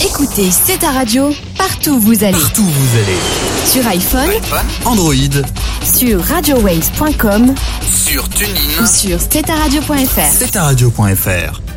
Écoutez, c'est ta radio, partout où vous allez. Partout où vous allez. Sur iPhone, Android, sur radiowaves.com, sur TuneIn ou sur steta-radio.fr. steta-radio.fr.